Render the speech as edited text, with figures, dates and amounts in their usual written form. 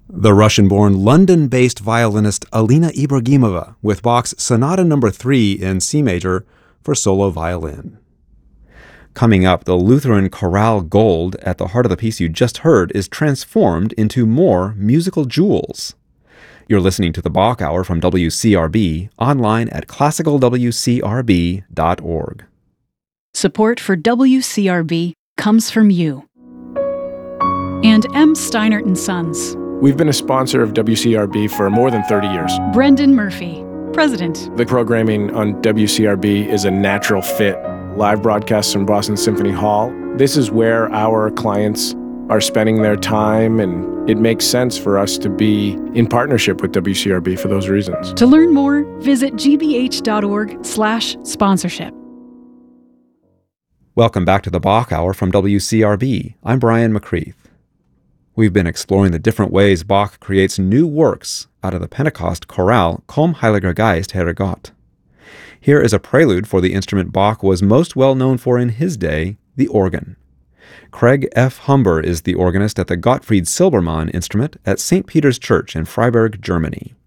The Russian-born London-based violinist Alina Ibragimova with Bach's Sonata No. 3 in C major for solo violin. Coming up, the Lutheran chorale Gold at the heart of the piece you just heard is transformed into more musical jewels. You're listening to the Bach Hour from WCRB, online at classicalwcrb.org. Support for WCRB comes from you. And M. Steinert & Sons. We've been a sponsor of WCRB for more than 30 years. Brendan Murphy, President. The programming on WCRB is a natural fit. Live broadcasts from Boston Symphony Hall. This is where our clients are spending their time, and it makes sense for us to be in partnership with WCRB for those reasons. To learn more, visit gbh.org/sponsorship. Welcome back to the Bach Hour from WCRB. I'm Brian McCreath. We've been exploring the different ways Bach creates new works out of the Pentecost chorale Komm, Heiliger Geist, Heere Gott. Here is a prelude for the instrument Bach was most well known for in his day, the organ. Craig F. Humber is the organist at the Gottfried Silbermann instrument at St. Peter's Church in Freiburg, Germany.